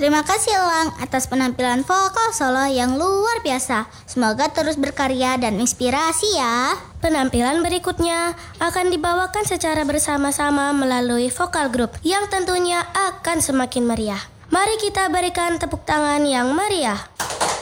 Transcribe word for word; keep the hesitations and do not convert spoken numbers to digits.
Terima kasih Elang atas penampilan vokal solo yang luar biasa. Semoga terus berkarya dan inspirasi ya. Penampilan berikutnya akan dibawakan secara bersama-sama melalui vokal grup yang tentunya akan semakin meriah. Mari kita berikan tepuk tangan yang meriah.